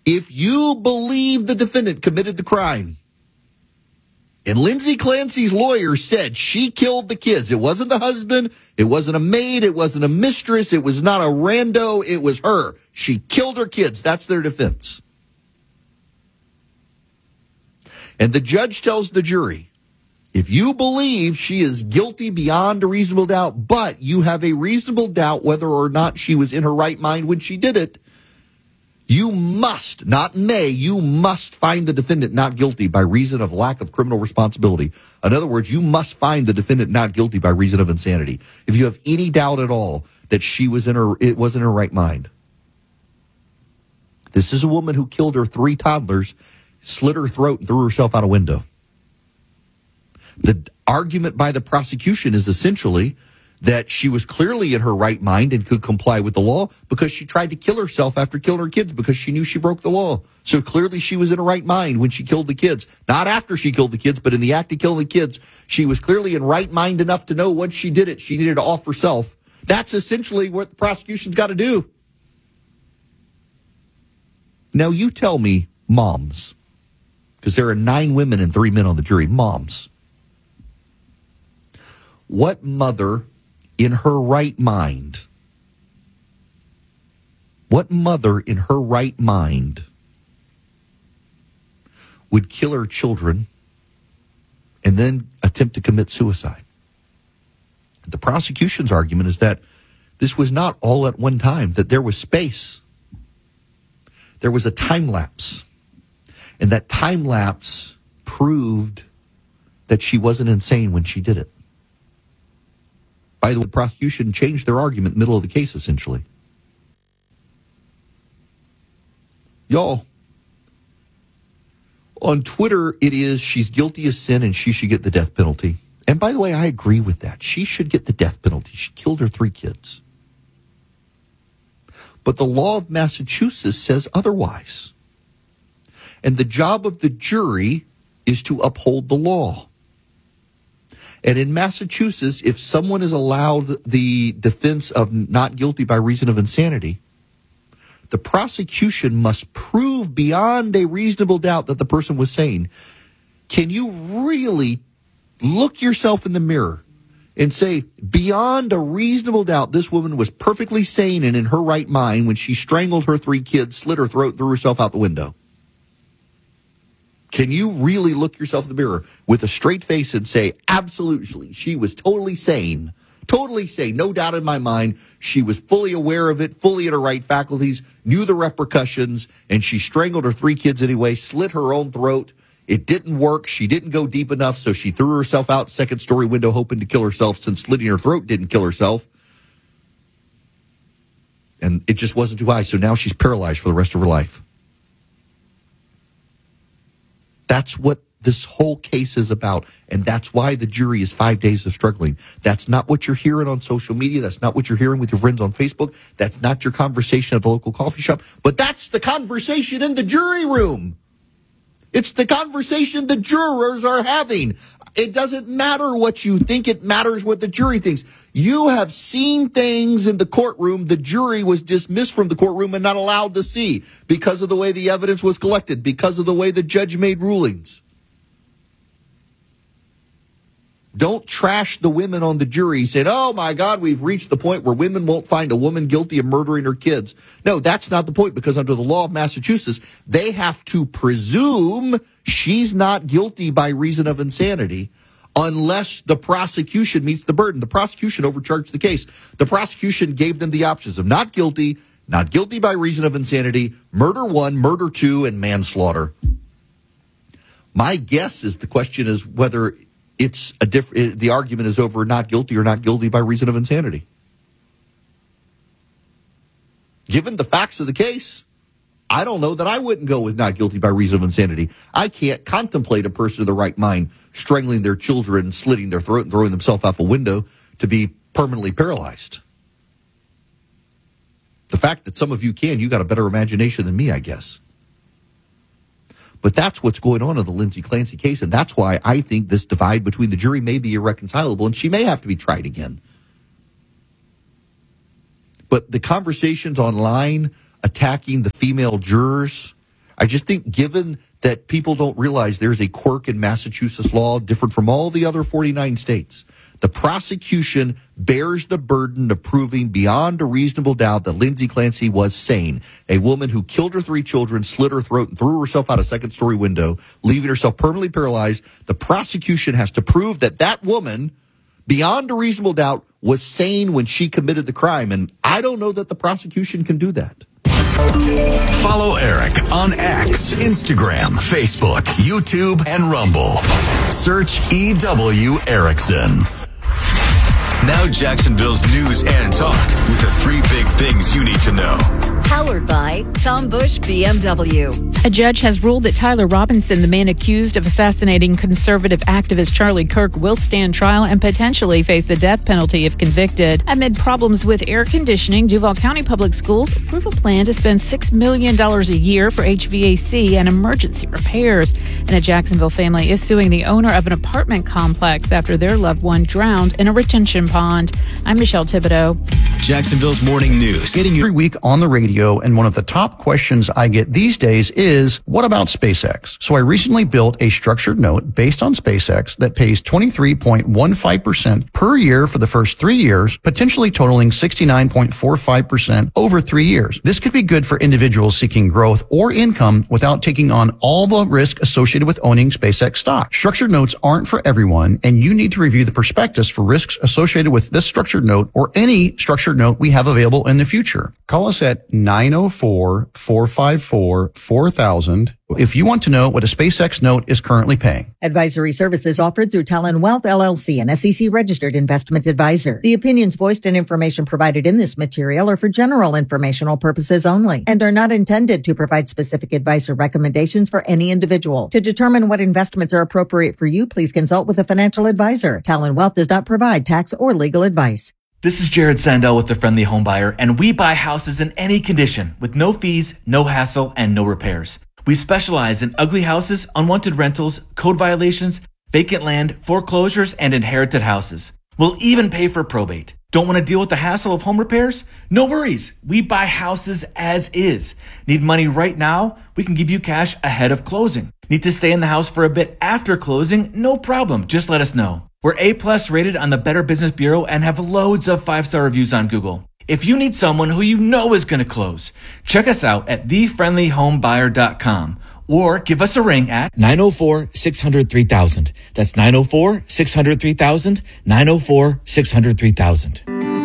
If you believe the defendant committed the crime, and Lindsay Clancy's lawyer said she killed the kids, it wasn't the husband, it wasn't a maid, it wasn't a mistress, it was not a rando, it was her. She killed her kids. That's their defense. And the judge tells the jury, if you believe she is guilty beyond a reasonable doubt, but you have a reasonable doubt whether or not she was in her right mind when she did it, you must, not may, you must find the defendant not guilty by reason of lack of criminal responsibility. In other words, you must find the defendant not guilty by reason of insanity. If you have any doubt at all that she was it wasn't in her right mind. This is a woman who killed her 3 toddlers, slit her throat, and threw herself out a window. The argument by the prosecution is essentially that she was clearly in her right mind and could comply with the law because she tried to kill herself after killing her kids because she knew she broke the law. So clearly she was in her right mind when she killed the kids. Not after she killed the kids, but in the act of killing the kids, she was clearly in right mind enough to know once she did it, she needed to off herself. That's essentially what the prosecution's got to do. Now you tell me, moms, because there are 9 women and 3 men on the jury, moms. What mother in her right mind, would kill her children and then attempt to commit suicide? The prosecution's argument is that this was not all at one time, that there was space. There was a time lapse. And that time lapse proved that she wasn't insane when she did it. By the way, the prosecution changed their argument in the middle of the case, essentially. Y'all, on Twitter, it is she's guilty of sin and she should get the death penalty. And by the way, I agree with that. She should get the death penalty. She killed her 3 kids. But the law of Massachusetts says otherwise. And the job of the jury is to uphold the law. And in Massachusetts, if someone is allowed the defense of not guilty by reason of insanity, the prosecution must prove beyond a reasonable doubt that the person was sane. Can you really look yourself in the mirror and say, beyond a reasonable doubt, this woman was perfectly sane and in her right mind when she strangled her 3 kids, slit her throat, threw herself out the window? Can you really look yourself in the mirror with a straight face and say, absolutely, she was totally sane, no doubt in my mind. She was fully aware of it, fully in her right faculties, knew the repercussions, and she strangled her 3 kids anyway, slit her own throat. It didn't work. She didn't go deep enough, so she threw herself out 2nd-story window hoping to kill herself since slitting her throat didn't kill herself. And it just wasn't too high, so now she's paralyzed for the rest of her life. That's what this whole case is about, and that's why the jury is 5 days of struggling. That's not what you're hearing on social media. That's not what you're hearing with your friends on Facebook. That's not your conversation at the local coffee shop. But that's the conversation in the jury room. It's the conversation the jurors are having. It doesn't matter what you think. It matters what the jury thinks. You have seen things in the courtroom the jury was dismissed from the courtroom and not allowed to see because of the way the evidence was collected, because of the way the judge made rulings. Don't trash the women on the jury saying, oh my God, we've reached the point where women won't find a woman guilty of murdering her kids. No, that's not the point, because under the law of Massachusetts, they have to presume she's not guilty by reason of insanity unless the prosecution meets the burden. The prosecution overcharged the case. The prosecution gave them the options of not guilty by reason of insanity, murder 1, murder 2, and manslaughter. My guess is the question is whether it's the argument is over not guilty or not guilty by reason of insanity. Given the facts of the case, I don't know that I wouldn't go with not guilty by reason of insanity. I can't contemplate a person of the right mind strangling their children, slitting their throat, and throwing themselves out a window to be permanently paralyzed. The fact that some of you can, you got a better imagination than me, I guess. But that's what's going on in the Lindsay Clancy case, and that's why I think this divide between the jury may be irreconcilable, and she may have to be tried again. But the conversations online attacking the female jurors I just think given that people don't realize there's a quirk in Massachusetts law different from all the other 49 states, the prosecution bears the burden of proving beyond a reasonable doubt that Lindsay Clancy was sane, a woman who killed her 3 children, slit her throat, and threw herself out a second-story window, leaving herself permanently paralyzed. The prosecution has to prove that that woman, beyond a reasonable doubt, was sane when she committed the crime, and I don't know that the prosecution can do that. Follow Eric on X, Instagram, Facebook, YouTube, and Rumble. Search EW Erickson. Now Jacksonville's news and talk with the 3 big things you need to know. Powered by Tom Bush BMW. A judge has ruled that Tyler Robinson, the man accused of assassinating conservative activist Charlie Kirk, will stand trial and potentially face the death penalty if convicted. Amid problems with air conditioning, Duval County Public Schools approve a plan to spend $6 million a year for HVAC and emergency repairs. And a Jacksonville family is suing the owner of an apartment complex after their loved one drowned in a retention pond. I'm Michelle Thibodeau. Jacksonville's morning news. Getting every week on the radio, and one of the top questions I get these days is, what about SpaceX? So I recently built a structured note based on SpaceX that pays 23.15% per year for the first 3 years, potentially totaling 69.45% over 3 years. This could be good for individuals seeking growth or income without taking on all the risk associated with owning SpaceX stock. Structured notes aren't for everyone, and you need to review the prospectus for risks associated with this structured note or any structured note we have available in the future. Call us at 904-454-4000 if you want to know what a SpaceX note is currently paying. Advisory services offered through Talon Wealth LLC, an SEC-registered investment advisor. The opinions voiced and information provided in this material are for general informational purposes only and are not intended to provide specific advice or recommendations for any individual. To determine what investments are appropriate for you, please consult with a financial advisor. Talon Wealth does not provide tax or legal advice. This is Jared Sandell with The Friendly Home Buyer, and we buy houses in any condition with no fees, no hassle, and no repairs. We specialize in ugly houses, unwanted rentals, code violations, vacant land, foreclosures, and inherited houses. We'll even pay for probate. Don't want to deal with the hassle of home repairs? No worries. We buy houses as is. Need money right now? We can give you cash ahead of closing. Need to stay in the house for a bit after closing? No problem. Just let us know. We're A+ rated on the Better Business Bureau and have loads of 5-star reviews on Google. If you need someone who you know is going to close, check us out at thefriendlyhomebuyer.com or give us a ring at 904-600-3000. That's 904-600-3000, 904-600-3000.